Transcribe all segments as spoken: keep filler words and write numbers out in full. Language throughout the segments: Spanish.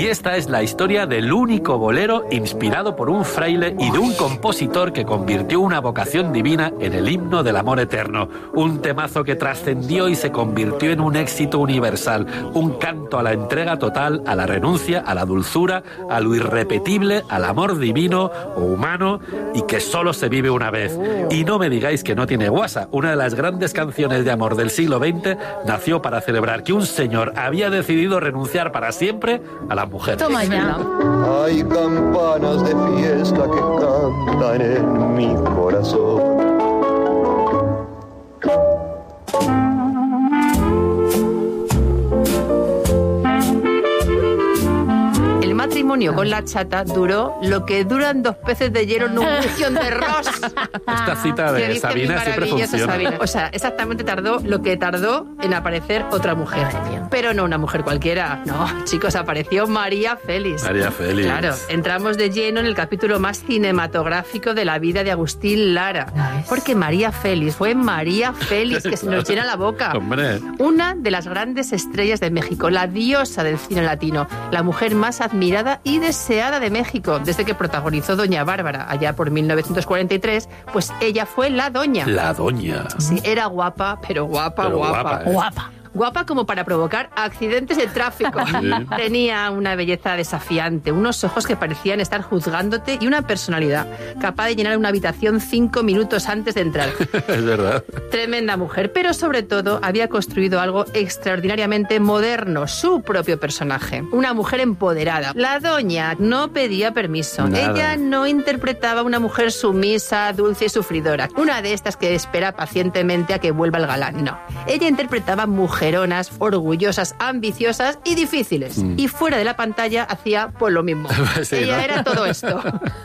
Y esta es la historia del único bolero inspirado por un fraile y de un compositor que convirtió una vocación divina en el himno del amor eterno. Un temazo que trascendió y se convirtió en un éxito universal. Un canto a la entrega total, a la renuncia, a la dulzura, a lo irrepetible, al amor divino o humano y que solo se vive una vez. Y no me digáis que no tiene guasa. Una de las grandes canciones de amor del siglo veinte nació para celebrar que un señor había decidido renunciar para siempre a la mujer. Toma ya. Hay campanas de fiesta que cantan en mi corazón. El matrimonio con la chata duró lo que duran dos peces de hielo en un bución de Ross. Esta cita de Sabina siempre funciona. Sabina. O sea, exactamente tardó lo que tardó en aparecer otra mujer. Pero no una mujer cualquiera. No, chicos, apareció María Félix. María Félix. Claro, entramos de lleno en el capítulo más cinematográfico de la vida de Agustín Lara. Porque María Félix fue María Félix, que se nos llena la boca. Hombre. Una de las grandes estrellas de México, la diosa del cine latino, la mujer más admirada y deseada de México, desde que protagonizó Doña Bárbara, allá por mil novecientos cuarenta y tres, pues ella fue la doña. La doña. Sí, era guapa, pero guapa, Pero guapa. guapa, ¿eh? Guapa. Guapa como para provocar accidentes de tráfico. Sí. Tenía una belleza desafiante, unos ojos que parecían estar juzgándote y una personalidad capaz de llenar una habitación cinco minutos antes de entrar. Es verdad. Tremenda mujer, pero sobre todo había construido algo extraordinariamente moderno, su propio personaje. Una mujer empoderada. La doña no pedía permiso. Nada. Ella no interpretaba a una mujer sumisa, dulce y sufridora. Una de estas que espera pacientemente a que vuelva el galán. No. Ella interpretaba mujeronas, orgullosas, ambiciosas y difíciles. Mm. Y fuera de la pantalla hacía pues lo mismo. Sí, Ella ¿no? era todo esto.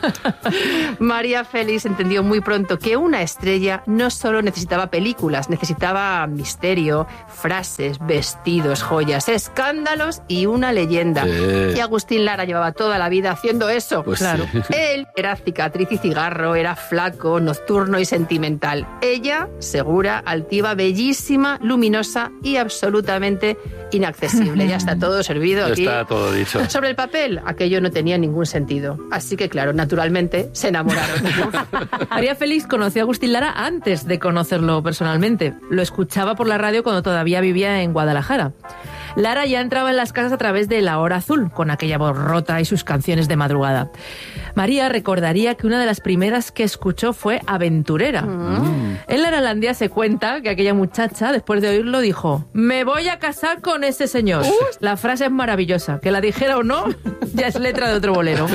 María Félix entendió muy pronto que una estrella no solo necesitaba películas, necesitaba misterio, frases, vestidos, joyas, escándalos y una leyenda. Sí. Y Agustín Lara llevaba toda la vida haciendo eso. Pues claro. sí. Él era cicatriz y cigarro, era flaco, nocturno y sentimental. Ella, segura, altiva, bellísima, luminosa y absolutamente inaccesible. Ya está todo servido aquí. Está todo dicho. Sobre el papel, aquello no tenía ningún sentido. Así que, claro, naturalmente, se enamoraron. María Félix conoció a Agustín Lara antes de conocerlo personalmente. Lo escuchaba por la radio cuando todavía vivía en Guadalajara. Lara ya entraba en las casas a través de La Hora Azul, con aquella voz rota y sus canciones de madrugada. María recordaría que una de las primeras que escuchó fue Aventurera. Mm. En Laralandia se cuenta que aquella muchacha, después de oírlo, dijo: me voy a casar con ese señor. Uh. La frase es maravillosa. Que la dijera o no, ya es letra de otro bolero.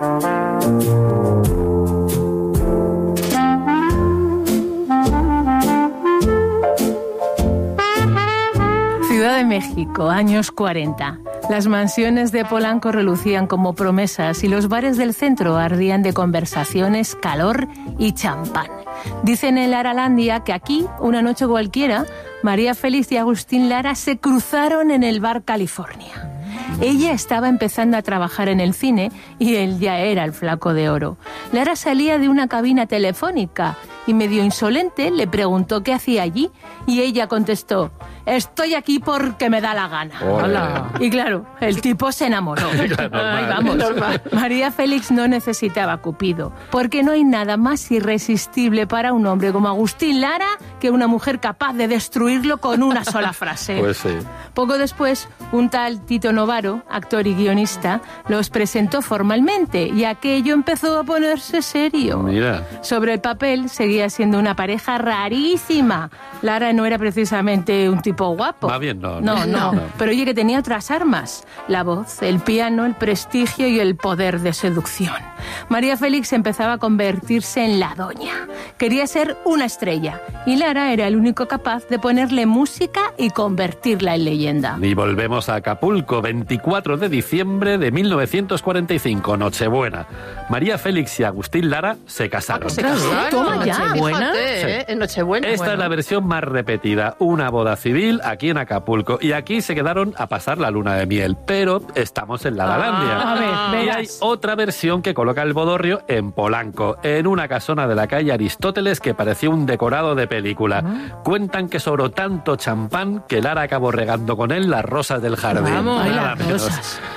Ciudad de México, años cuarenta. Las mansiones de Polanco relucían como promesas y los bares del centro ardían de conversaciones, calor y champán. Dicen en Laralandia que aquí, una noche cualquiera, María Félix y Agustín Lara se cruzaron en el bar California. Ella estaba empezando a trabajar en el cine y él ya era el flaco de oro. Lara salía de una cabina telefónica y medio insolente le preguntó qué hacía allí y ella contestó: estoy aquí porque me da la gana. Hola. Y claro, el tipo se enamoró. Ay, vamos. María Félix no necesitaba Cupido, porque no hay nada más irresistible para un hombre como Agustín Lara que una mujer capaz de destruirlo con una sola frase. Pues sí. Poco después, un tal Tito Novaro, actor y guionista, los presentó formalmente y aquello empezó a ponerse serio. Mira. Sobre el papel seguía siendo una pareja rarísima. Lara no era precisamente un tipo guapo. Va bien, no. No, no, no. no. Pero oye, que tenía otras armas: la voz, el piano, el prestigio y el poder de seducción. María Félix empezaba a convertirse en la doña. Quería ser una estrella y Lara era el único capaz de ponerle música y convertirla en leyenda. Y volvemos a Acapulco, veinticuatro de diciembre de mil novecientos cuarenta y cinco, Nochebuena. María Félix y Agustín Lara se casaron. Se casaron. Toma ya. Nochebuena. Sí. ¿eh? En Nochebuena. Esta bueno. es la versión más repetida, una boda civil aquí en Acapulco. Y aquí se quedaron a pasar la luna de miel, pero estamos en Laralandia. Ah, a ver, y verás. hay otra versión que coloca el bodorrio en Polanco, en una casona de la calle Aristóteles que parecía un decorado de película. Ah. Cuentan que sobró tanto champán que Lara acabó regando con él las rosas del jardín. Vamos, Nada las menos. rosas.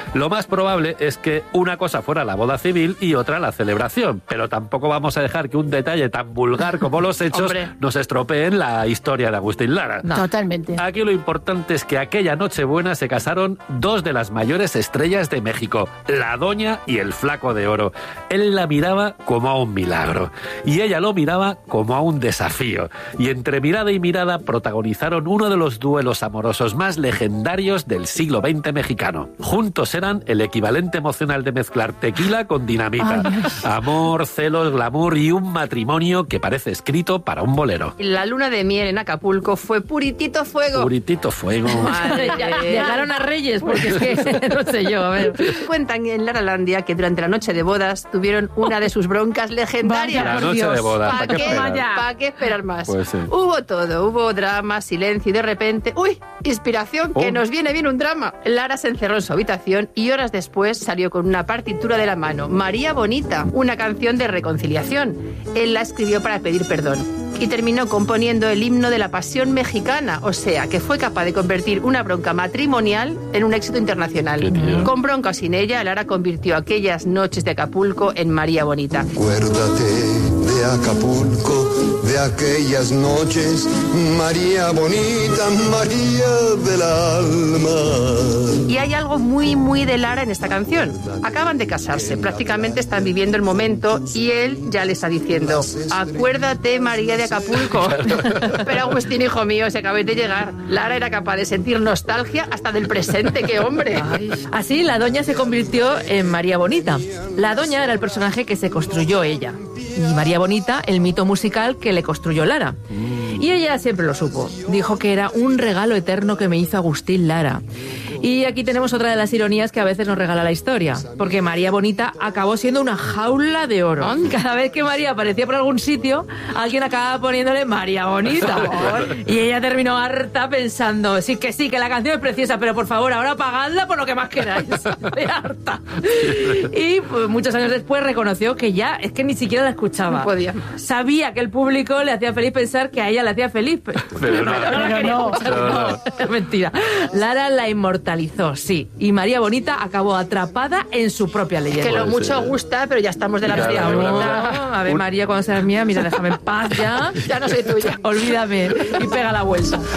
Lo más probable es que una cosa fuera la boda civil y otra la celebración, pero tampoco vamos a dejar que un detalle tan vulgar como los hechos nos estropeen la historia de Agustín Lara. No. Totalmente. Aquí lo importante es que aquella Nochebuena se casaron dos de las mayores estrellas de México, la Doña y el Flaco de Oro. Él la miraba como a un milagro y ella lo miraba como a un desafío. Y entre mirada y mirada protagonizaron uno de los duelos amorosos más legendarios del siglo veinte mexicano. Juntos eran el equivalente emocional de mezclar tequila con dinamita. Ay, amor, celos, glamour y un matrimonio que parece escrito para un bolero. La luna de miel en Acapulco fue puritito fuego. Puritito fuego. Madre, llegaron a Reyes, porque es que no sé yo, a ver. Cuentan en Laralandia que durante la noche de bodas tuvieron una de sus broncas legendarias. La noche Dios. de bodas, ¿para qué qué, esperar? ¿Para qué esperar más? Pues sí. Hubo todo, hubo drama, silencio y de repente, ¡uy! Inspiración, que oh. nos viene bien un drama. Lara se encerró en su habitación y horas después salió con una partitura de la mano, María Bonita, una canción de reconciliación. Él la escribió para pedir perdón y terminó componiendo el himno de la pasión mexicana, o sea, que fue capaz de convertir una bronca matrimonial en un éxito internacional. Con bronca o sin ella, Lara convirtió aquellas noches de Acapulco en María Bonita. Acuérdate de Acapulco, de aquellas noches, María Bonita, María del alma. Y hay algo muy, muy de Lara en esta canción. Acaban de casarse, prácticamente están viviendo el momento y él ya le está diciendo, acuérdate, María de Acapulco. Pero Agustín, hijo mío, se acabáis de llegar. Lara era capaz de sentir nostalgia hasta del presente, ¡qué hombre! Ay. Así, la Doña se convirtió en María Bonita. La Doña era el personaje que se construyó ella. Y María Bonita, el mito musical que le construyó Lara. Y ella siempre lo supo. Dijo que era un regalo eterno que me hizo Agustín Lara. Y aquí tenemos otra de las ironías que a veces nos regala la historia. Porque María Bonita acabó siendo una jaula de oro. Cada vez que María aparecía por algún sitio, alguien acababa poniéndole María Bonita. Y ella terminó harta pensando, sí que sí, que la canción es preciosa, pero por favor, ahora pagadla por lo que más queráis. harta. Y pues, muchos años después reconoció que ya es que ni siquiera la escuchaba. No podía más. Sabía que el público le hacía feliz pensar que a ella le hacía feliz, pero, Pero no, pero no la quería no, escuchar, no, no. Es mentira. Lara la inmortalizó, sí. Y María Bonita acabó atrapada en su propia leyenda. Que lo Puede mucho ser. gusta, pero ya estamos de la Claro, María claro, Bonita. claro. A ver, María, cuando seas mía, mira, déjame en paz ya. Ya no soy tuya. Olvídame y pega la vuelta.